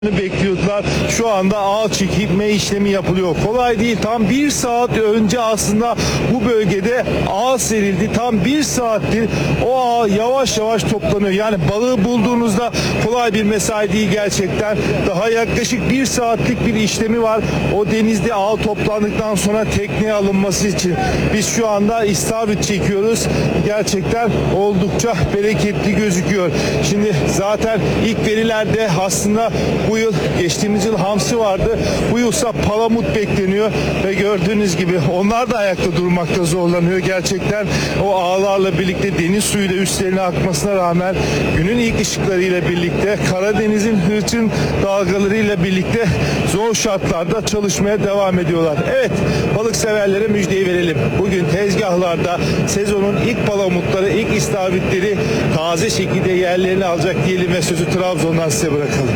bekliyordular. Şu anda ağ çekilme işlemi yapılıyor. Kolay değil. Tam bir saat önce aslında bu bölgede ağ serildi. Tam bir saattir o ağ yavaş yavaş toplanıyor. Yani balığı bulduğunuzda kolay bir mesai değil gerçekten. Daha yaklaşık bir saatlik bir işlemi var. O denizde ağ toplandıktan sonra tekneye alınması için. Biz şu anda istavrit çekiyoruz. Gerçekten oldukça bereketli gözüküyor. Şimdi zaten ilk verilerde aslında bu yıl, geçtiğimiz yıl hamsi vardı. Bu yılsa palamut bekleniyor ve gördüğünüz gibi onlar da ayakta durmakta zorlanıyor. Gerçekten o ağlarla birlikte deniz suyuyla üstlerine akmasına rağmen günün ilk ışıklarıyla birlikte Karadeniz'in hırçın dalgalarıyla birlikte zor şartlarda çalışmaya devam ediyorlar. Evet, balık severlere müjdeyi verelim. Bugün tezgahlarda sezonun ilk palamutları, ilk istavritleri taze şekilde yerlerini alacak diyelim ve sözü Trabzon'dan size bırakalım.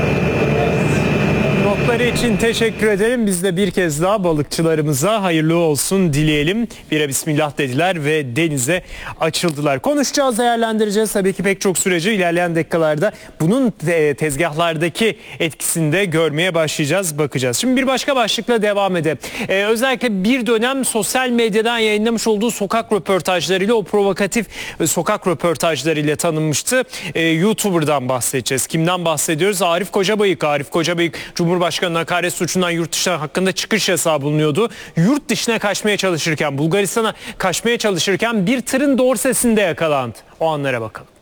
Notları için teşekkür ederim. Biz de bir kez daha balıkçılarımıza hayırlı olsun dileyelim. Bire bismillah dediler ve denize açıldılar. Konuşacağız, değerlendireceğiz. Tabii ki pek çok süreci ilerleyen dakikalarda bunun tezgahlardaki etkisini de görmeye başlayacağız, bakacağız. Şimdi bir başka başlıkla devam edelim. Özellikle bir dönem sosyal medyadan yayınlamış olduğu sokak röportajlarıyla, o provokatif sokak röportajlarıyla tanınmıştı. YouTuber'dan bahsedeceğiz. Kimden bahsediyoruz? Arif Kocabayık. Arif Kocabayık Cumhurbaşkanı'nın hakaret suçundan yurt dışına hakkında çıkış yasağı bulunuyordu. Yurt dışına kaçmaya çalışırken, Bulgaristan'a kaçmaya çalışırken bir tırın dorsesinde yakalandı. O anlara bakalım.